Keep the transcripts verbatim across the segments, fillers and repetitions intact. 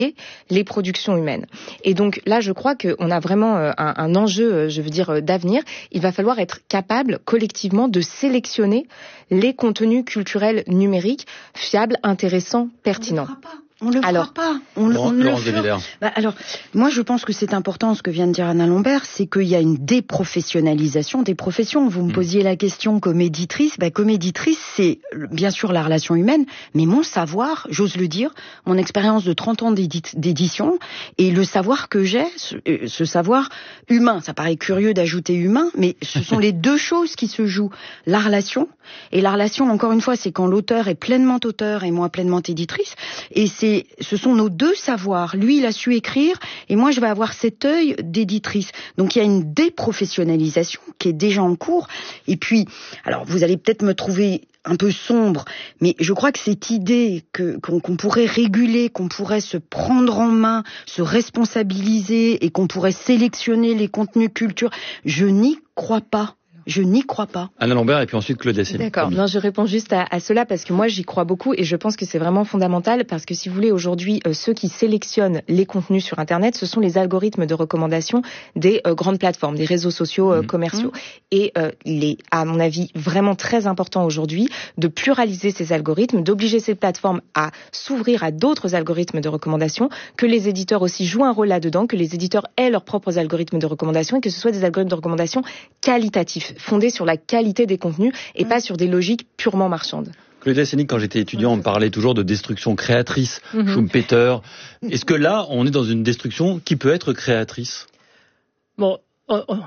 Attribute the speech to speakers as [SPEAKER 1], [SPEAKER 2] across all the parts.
[SPEAKER 1] les productions humaines. Et donc là, je crois qu'on a vraiment un, un enjeu, je veux dire, d'avenir. Il va falloir être capable collectivement de sélectionner les contenus culturels numériques fiables, intéressants, pertinents.
[SPEAKER 2] On ne le
[SPEAKER 1] alors,
[SPEAKER 2] croit pas. On,
[SPEAKER 3] Laurent,
[SPEAKER 2] on ne
[SPEAKER 3] Laurent
[SPEAKER 2] le fait
[SPEAKER 3] pas.
[SPEAKER 2] Bah, alors, moi, je pense que c'est important ce que vient de dire Anna Lambert, c'est qu'il y a une déprofessionnalisation des professions. Vous me posiez la question comme éditrice. Bah, comme éditrice, c'est bien sûr la relation humaine, mais mon savoir, j'ose le dire, mon expérience de trente ans d'édit- d'édition et le savoir que j'ai, ce, ce savoir humain. Ça paraît curieux d'ajouter humain, mais ce sont les deux choses qui se jouent. La relation, et la relation, encore une fois, c'est quand l'auteur est pleinement auteur et moi pleinement éditrice, et c'est ce sont nos deux savoirs. Lui, il a su écrire, et moi, je vais avoir cet œil d'éditrice. Donc, il y a une déprofessionnalisation qui est déjà en cours. Et puis, alors, vous allez peut-être me trouver un peu sombre, mais je crois que cette idée que, qu'on, qu'on pourrait réguler, qu'on pourrait se prendre en main, se responsabiliser, et qu'on pourrait sélectionner les contenus culturels, je n'y crois pas. Je n'y crois pas.
[SPEAKER 3] Anna Lambert et puis ensuite Claude Dessine.
[SPEAKER 1] D'accord. Non, je réponds juste à, à cela parce que moi j'y crois beaucoup et je pense que c'est vraiment fondamental parce que si vous voulez aujourd'hui euh, ceux qui sélectionnent les contenus sur Internet, ce sont les algorithmes de recommandation des euh, grandes plateformes, des réseaux sociaux euh, mmh. commerciaux. Mmh. Et euh, il est à mon avis vraiment très important aujourd'hui de pluraliser ces algorithmes, d'obliger ces plateformes à s'ouvrir à d'autres algorithmes de recommandation, que les éditeurs aussi jouent un rôle là-dedans, que les éditeurs aient leurs propres algorithmes de recommandation et que ce soit des algorithmes de recommandation qualitatifs, fondé sur la qualité des contenus et mmh. pas sur des logiques purement marchandes.
[SPEAKER 3] Claudia Sénic, quand j'étais étudiant, on me parlait toujours de destruction créatrice, mmh. Schumpeter. Est-ce que là, on est dans une destruction qui peut être créatrice ?
[SPEAKER 4] Bon, enfin... Oh,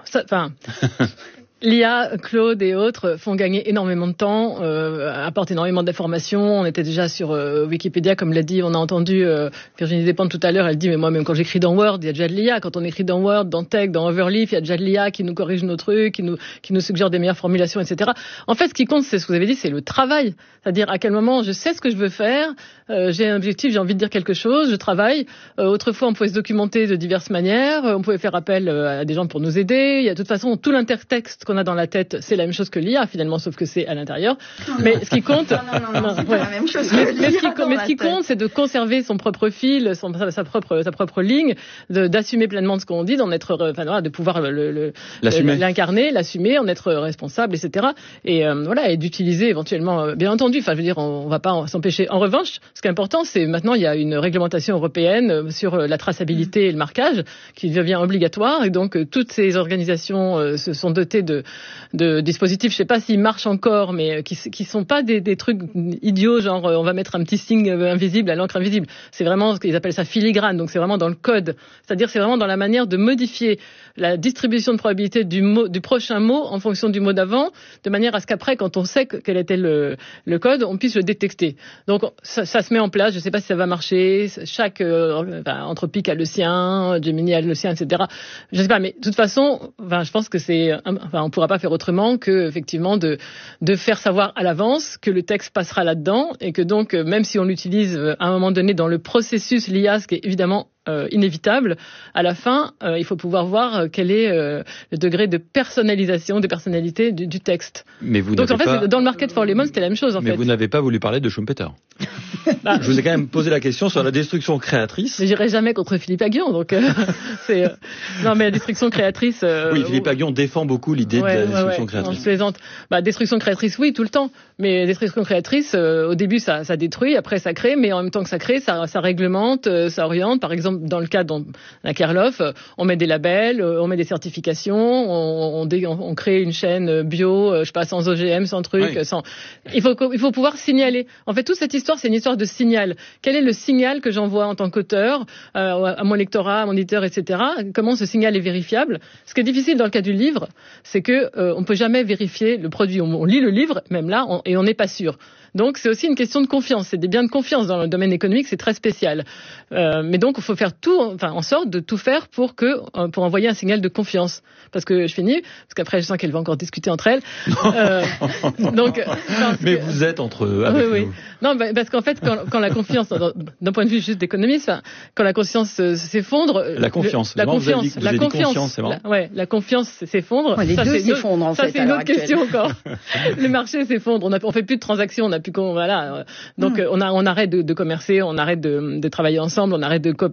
[SPEAKER 4] oh, l'I A, Claude et autres font gagner énormément de temps, euh, apportent énormément d'informations. On était déjà sur euh, Wikipédia, comme l'a dit, on a entendu euh, Virginie Despentes tout à l'heure, elle dit, mais moi, même quand j'écris dans Word, il y a déjà de l'I A. Quand on écrit dans Word, dans Tech, dans Overleaf, il y a déjà de l'I A qui nous corrige nos trucs, qui nous, qui nous suggère des meilleures formulations, et cetera. En fait, ce qui compte, c'est ce que vous avez dit, c'est le travail. C'est-à-dire à quel moment je sais ce que je veux faire, euh, j'ai un objectif, j'ai envie de dire quelque chose, je travaille. Euh, autrefois, on pouvait se documenter de diverses manières, on pouvait faire appel à des gens pour nous aider. Il y a de toute façon tout l'intertexte qu'on a dans la tête, c'est la même chose que l'I A finalement, sauf que c'est à l'intérieur. Non, mais non. ce qui compte,
[SPEAKER 2] non, non, non, non, c'est ouais. pas la même chose.
[SPEAKER 4] Mais, mais ce qui, mais ce qui compte, c'est de conserver son propre fil, son, sa, sa propre, sa propre ligne, de, d'assumer pleinement ce qu'on dit, d'en être, enfin voilà, de pouvoir le, le,
[SPEAKER 3] l'assumer.
[SPEAKER 4] l'incarner, l'assumer, en être responsable, et cetera. Et euh, voilà, et d'utiliser éventuellement, euh, bien entendu. Enfin, je veux dire, on, on va pas s'empêcher. En revanche, ce qui est important, c'est maintenant il y a une réglementation européenne sur la traçabilité et le marquage qui devient obligatoire, et donc euh, toutes ces organisations euh, se sont dotées de de dispositifs, je sais pas s'ils marchent encore, mais qui qui sont pas des, des trucs idiots, genre on va mettre un petit signe invisible à l'encre invisible. C'est vraiment ce qu'ils appellent ça filigrane, donc c'est vraiment dans le code. C'est-à-dire c'est vraiment dans la manière de modifier la distribution de probabilité du mot, du prochain mot en fonction du mot d'avant, de manière à ce qu'après, quand on sait quel était le, le code, on puisse le détecter. Donc ça, ça se met en place. Je sais pas si ça va marcher. Chaque euh, enfin, Anthropic a le sien, Gemini a le sien, et cetera. Je sais pas, mais de toute façon, enfin, je pense que c'est, enfin, on pourra pas faire autrement que effectivement de de faire savoir à l'avance que le texte passera là-dedans et que donc même si on l'utilise à un moment donné dans le processus l'I A, ce qui est évidemment Euh, inévitable, à la fin, euh, il faut pouvoir voir euh, quel est euh, le degré de personnalisation, de personnalité du, du texte.
[SPEAKER 3] Mais vous
[SPEAKER 4] Donc en fait,
[SPEAKER 3] pas...
[SPEAKER 4] dans le Market for Lemon, c'était la même chose en
[SPEAKER 3] Mais
[SPEAKER 4] fait.
[SPEAKER 3] vous n'avez pas voulu parler de Schumpeter. Bah, je vous ai quand même posé la question sur la destruction créatrice.
[SPEAKER 4] Mais j'irai jamais contre Philippe Aghion, donc euh, c'est euh... non mais la destruction créatrice. Euh...
[SPEAKER 3] Oui, Philippe Aghion défend beaucoup l'idée
[SPEAKER 4] ouais,
[SPEAKER 3] de la destruction
[SPEAKER 4] ouais, ouais.
[SPEAKER 3] créatrice.
[SPEAKER 4] Non, je plaisante. Bah destruction créatrice, oui, tout le temps. Mais destruction créatrice, euh, au début ça, ça détruit, après ça crée, mais en même temps que ça crée, ça, ça réglemente, euh, ça oriente. Par exemple, dans le cas dont la Kerlof, on met des labels, on met des certifications, on, on, dé, on, on crée une chaîne bio, je sais pas, sans O G M, sans truc, oui. sans. Il faut, il faut pouvoir signaler. En fait, toute cette histoire, c'est une histoire de signal. Quel est le signal que j'envoie en tant qu'auteur euh, à mon lectorat, à mon éditeur, et cetera. Comment ce signal est vérifiable? Ce qui est difficile dans le cas du livre, c'est que euh, on peut jamais vérifier le produit. On, on lit le livre, même là, on, et on n'est pas sûr. Donc c'est aussi une question de confiance, c'est des biens de confiance dans le domaine économique, c'est très spécial. Euh, mais donc il faut faire tout, enfin en sorte de tout faire pour que pour envoyer un signal de confiance. Parce que je finis, parce qu'après je sens qu'elle va encore discuter entre elles. Euh, donc,
[SPEAKER 3] mais
[SPEAKER 4] que,
[SPEAKER 3] vous êtes entre eux. Avec
[SPEAKER 4] oui, oui.
[SPEAKER 3] Nous.
[SPEAKER 4] Non, parce qu'en fait quand, quand la confiance, d'un point de vue juste d'économiste, quand la confiance s'effondre,
[SPEAKER 3] la confiance,
[SPEAKER 4] le, la confiance,
[SPEAKER 3] vous avez dit, vous
[SPEAKER 4] la
[SPEAKER 3] avez
[SPEAKER 4] confiance,
[SPEAKER 3] dit confiance, c'est
[SPEAKER 4] la, ouais, la confiance s'effondre.
[SPEAKER 2] Ouais, les
[SPEAKER 4] ça,
[SPEAKER 2] deux
[SPEAKER 4] c'est
[SPEAKER 2] s'effondrent en
[SPEAKER 4] ça,
[SPEAKER 2] fait.
[SPEAKER 4] Ça c'est une autre question encore. Le marché s'effondre, on, a, on fait plus de transactions, on n'a plus qu'on voilà. Donc, mm. on, a, on arrête de, de commercer, on arrête de, de travailler ensemble, on arrête de